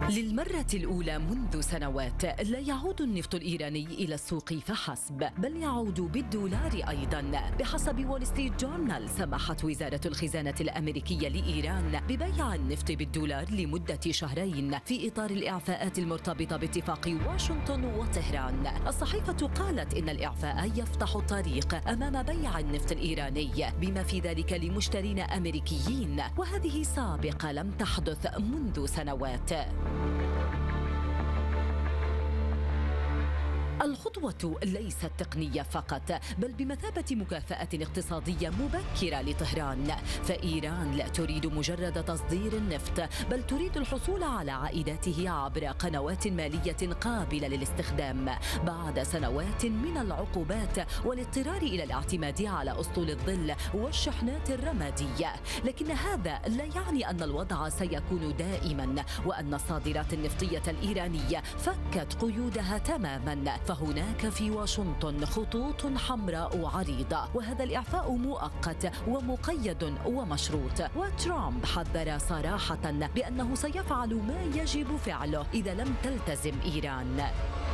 للمرة الأولى منذ سنوات لا يعود النفط الإيراني إلى السوق فحسب، بل يعود بالدولار أيضا. بحسب وول ستريت جورنال، سمحت وزارة الخزانة الأمريكية لإيران ببيع النفط بالدولار لمدة شهرين في إطار الإعفاءات المرتبطة باتفاق واشنطن وطهران. الصحيفة قالت إن الإعفاء يفتح الطريق أمام بيع النفط الإيراني، بما في ذلك لمشترين أمريكيين، وهذه سابقة لم تحدث منذ سنوات. الخطوة ليست تقنية فقط، بل بمثابة مكافأة اقتصادية مبكرة لطهران، فإيران لا تريد مجرد تصدير النفط، بل تريد الحصول على عائداته عبر قنوات مالية قابلة للاستخدام بعد سنوات من العقوبات والاضطرار إلى الاعتماد على أسطول الظل والشحنات الرمادية. لكن هذا لا يعني أن الوضع سيكون دائما، وأن الصادرات النفطية الإيرانية فكت قيودها تماما، فهناك في واشنطن خطوط حمراء عريضة، وهذا الإعفاء مؤقت ومقيد ومشروط. وترامب حذر صراحة بأنه سيفعل ما يجب فعله إذا لم تلتزم إيران.